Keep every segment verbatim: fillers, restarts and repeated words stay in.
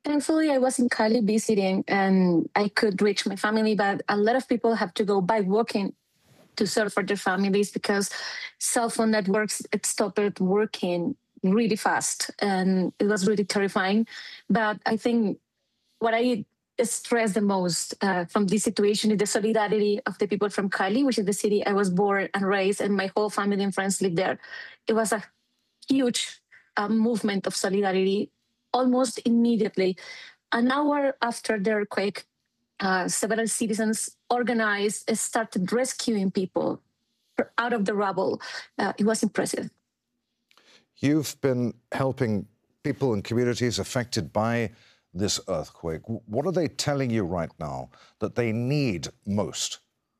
Thankfully, I was in Cali visiting and I could reach my family, but a lot of people have to go by walking to serve for their families because cell phone networks it stopped working really fast and it was really terrifying. But I think what I stress the most uh, from this situation is the solidarity of the people from Cali, which is the city I was born and raised, and my whole family and friends live there. It was a huge uh, movement of solidarity almost immediately. An hour after the earthquake, uh, several citizens organized and started rescuing people out of the rubble. Uh, it was impressive. You've been helping people and communities affected by this earthquake. What are they telling you right now that they need most?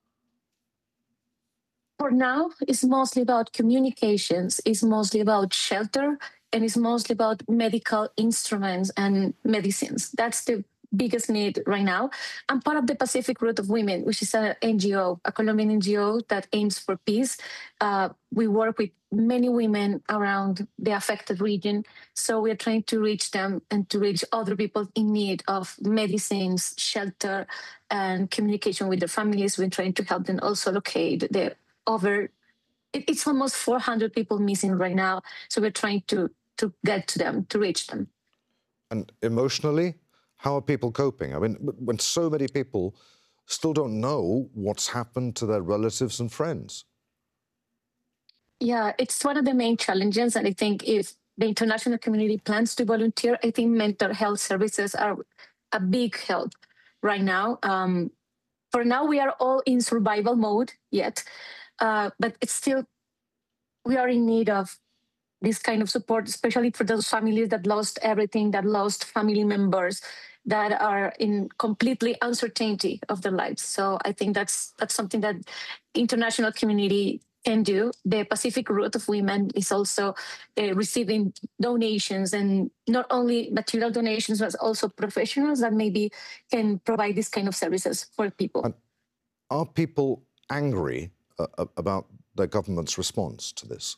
For now, it's mostly about communications, it's mostly about shelter, and it's mostly about medical instruments and medicines. That's the biggest need right now. I'm part of the Pacific Route of Women, which is an N G O, a Colombian N G O that aims for peace. Uh, we work with many women around the affected region. So we're trying to reach them and to reach other people in need of medicines, shelter, and communication with their families. We're trying to help them also locate the over, it's almost four hundred people missing right now. So we're trying to, to get to them, to reach them. And emotionally, how are people coping? I mean, when so many people still don't know what's happened to their relatives and friends. Yeah, it's one of the main challenges. And I think if the international community plans to volunteer, I think mental health services are a big help right now. Um, for now, we are all in survival mode yet, uh, but it's still, we are in need of this kind of support, especially for those families that lost everything, that lost family members, that are in completely uncertainty of their lives. So I think that's that's something that the international community can do. The Pacific Route of Women is also uh, receiving donations, and not only material donations, but also professionals that maybe can provide this kind of services for people. And are people angry uh, about their government's response to this?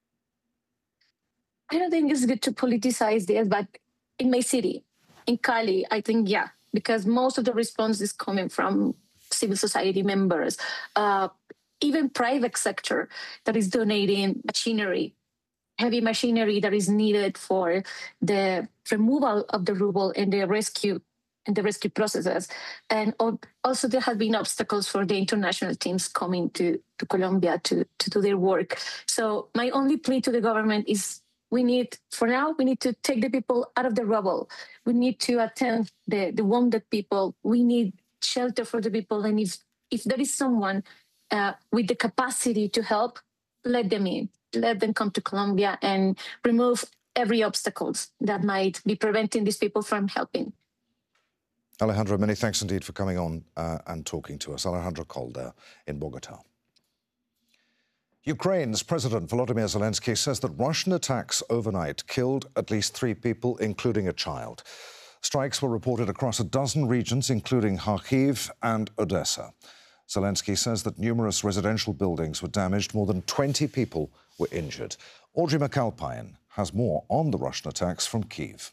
I don't think it's good to politicize this, but in my city, in Cali, I think, yeah, because most of the response is coming from civil society members, uh, even private sector that is donating machinery, heavy machinery that is needed for the removal of the rubble and the rescue and the rescue processes. And also there have been obstacles for the international teams coming to, to Colombia to, to do their work. So my only plea to the government is we need, for now, we need to take the people out of the rubble. We need to attend the, the wounded people. We need shelter for the people. And if, if there is someone uh, with the capacity to help, let them in. Let them come to Colombia and remove every obstacle that might be preventing these people from helping. Alejandra, many thanks indeed for coming on uh, and talking to us. Alejandra Coll there in Bogota. Ukraine's President Volodymyr Zelensky says that Russian attacks overnight killed at least three people, including a child. Strikes were reported across a dozen regions, including Kharkiv and Odessa. Zelensky says that numerous residential buildings were damaged. More than twenty people were injured. Audrey McAlpine has more on the Russian attacks from Kyiv.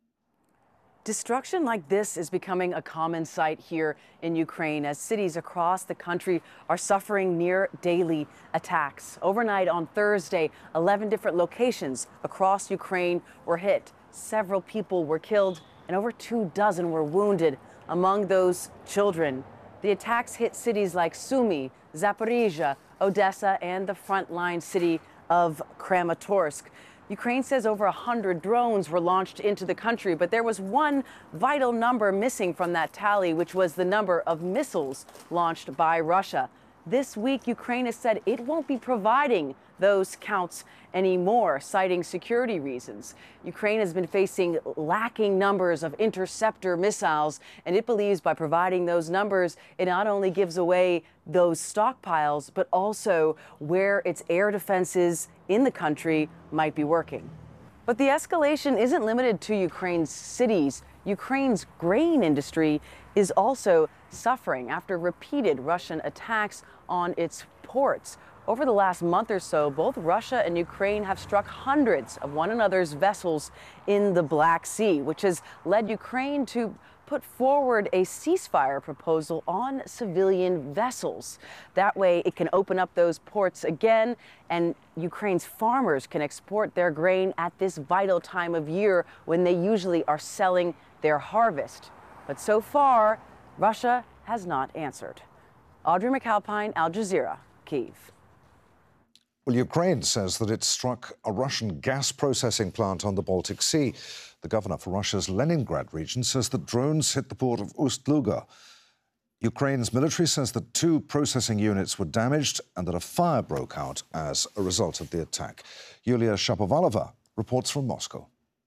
Destruction like this is becoming a common sight here in Ukraine as cities across the country are suffering near daily attacks. Overnight on Thursday, eleven different locations across Ukraine were hit. Several people were killed and over two dozen were wounded, among those children. The attacks hit cities like Sumy, Zaporizhia, Odessa, and the frontline city of Kramatorsk. Ukraine says over one hundred drones were launched into the country, but there was one vital number missing from that tally, which was the number of missiles launched by Russia. This week, Ukraine has said it won't be providing those counts anymore, citing security reasons. Ukraine has been facing lacking numbers of interceptor missiles, and it believes by providing those numbers, it not only gives away those stockpiles, but also where its air defenses in the country might be working. But the escalation isn't limited to Ukraine's cities. Ukraine's grain industry is also suffering after repeated Russian attacks on its ports. Over the last month or so, both Russia and Ukraine have struck hundreds of one another's vessels in the Black Sea, which has led Ukraine to put forward a ceasefire proposal on civilian vessels. That way it can open up those ports again, and Ukraine's farmers can export their grain at this vital time of year when they usually are selling their harvest. But so far, Russia has not answered. Audrey McAlpine, Al Jazeera, Kyiv. Well, Ukraine says that it struck a Russian gas processing plant on the Baltic Sea. The governor for Russia's Leningrad region says that drones hit the port of Ust-Luga. Ukraine's military says that two processing units were damaged and that a fire broke out as a result of the attack. Yulia Shapovalova reports from Moscow.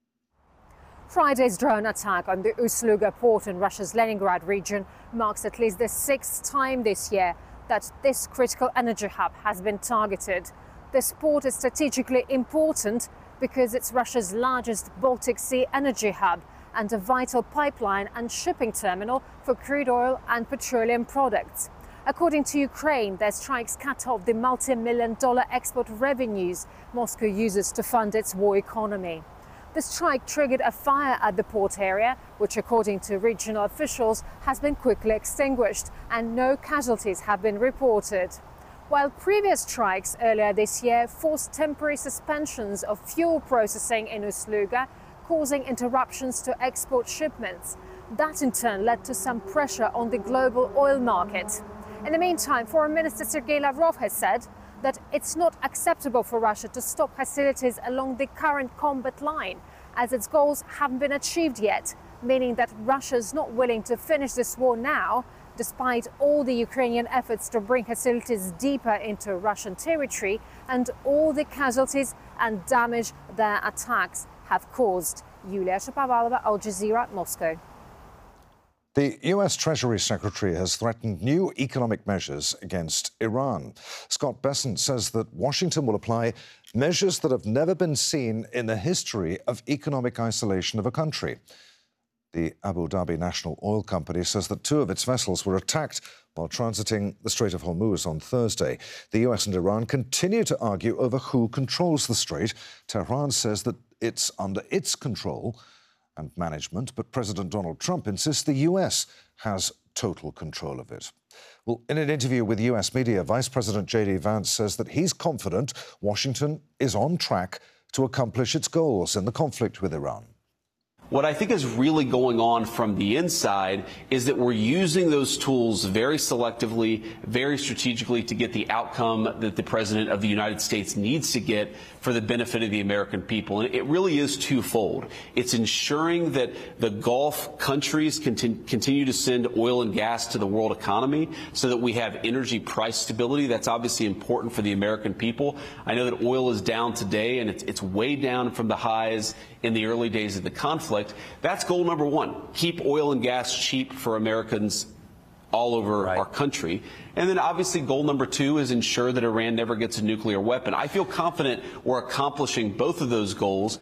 Friday's drone attack on the Ust-Luga port in Russia's Leningrad region marks at least the sixth time this year that this critical energy hub has been targeted. This port is strategically important because it's Russia's largest Baltic Sea energy hub and a vital pipeline and shipping terminal for crude oil and petroleum products. According to Ukraine, their strikes cut off the multi-million dollar export revenues Moscow uses to fund its war economy. The strike triggered a fire at the port area, which, according to regional officials, has been quickly extinguished and no casualties have been reported. While previous strikes earlier this year forced temporary suspensions of fuel processing in Ust-Luga, causing interruptions to export shipments. That in turn led to some pressure on the global oil market. In the meantime, Foreign Minister Sergei Lavrov has said that it's not acceptable for Russia to stop hostilities along the current combat line, as its goals haven't been achieved yet, meaning that Russia is not willing to finish this war now, despite all the Ukrainian efforts to bring hostilities deeper into Russian territory and all the casualties and damage their attacks have caused. Yulia Shapovalova, Al Jazeera, Moscow. The U S Treasury Secretary has threatened new economic measures against Iran. Scott Bessent says that Washington will apply measures that have never been seen in the history of economic isolation of a country. The Abu Dhabi National Oil Company says that two of its vessels were attacked while transiting the Strait of Hormuz on Thursday. The U S and Iran continue to argue over who controls the strait. Tehran says that it's under its control and management, but President Donald Trump insists the U S has total control of it. Well, in an interview with U S media, Vice President J D Vance says that he's confident Washington is on track to accomplish its goals in the conflict with Iran. What I think is really going on from the inside is that we're using those tools very selectively, very strategically to get the outcome that the President of the United States needs to get for the benefit of the American people. And it really is twofold. It's ensuring that the Gulf countries conti- continue to send oil and gas to the world economy so that we have energy price stability. That's obviously important for the American people. I know that oil is down today, and it's, it's way down from the highs in the early days of the conflict. That's goal number one. Keep oil and gas cheap for Americans all over right. our country. And then obviously goal number two is ensure that Iran never gets a nuclear weapon. I feel confident we're accomplishing both of those goals.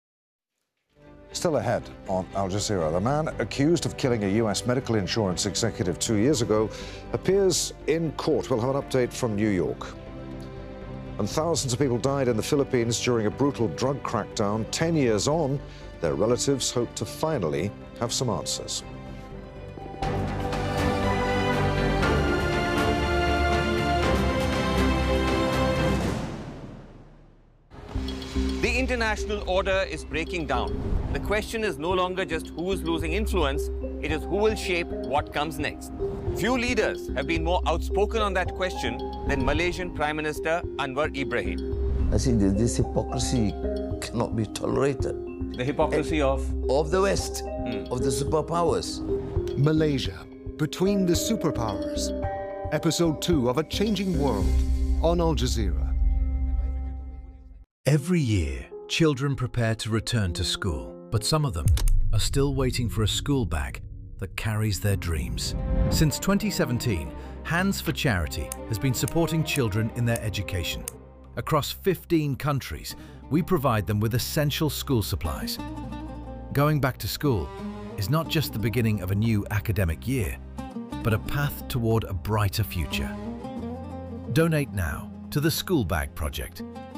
Still ahead on Al Jazeera, the man accused of killing a U S medical insurance executive two years ago appears in court. We'll have an update from New York. And thousands of people died in the Philippines during a brutal drug crackdown. Ten years on, their relatives hope to finally have some answers. The international order is breaking down. The question is no longer just who is losing influence, it is who will shape what comes next. Few leaders have been more outspoken on that question than Malaysian Prime Minister Anwar Ibrahim. I think that this hypocrisy cannot be tolerated. The hypocrisy of? Of the West, hmm. of the superpowers. Malaysia, Between the Superpowers. Episode two of A Changing World on Al Jazeera. Every year, children prepare to return to school, but some of them are still waiting for a school bag that carries their dreams. Since twenty seventeen, Hands for Charity has been supporting children in their education. Across fifteen countries, we provide them with essential school supplies. Going back to school is not just the beginning of a new academic year, but a path toward a brighter future. Donate now to the School Bag Project,